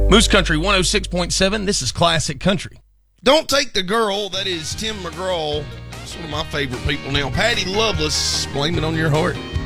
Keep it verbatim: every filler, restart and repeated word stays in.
Moose Country one oh six point seven. This is Classic Country. Don't Take the Girl. That is Tim McGraw. It's one of my favorite people now. Patty Loveless, Blame It on Your Heart.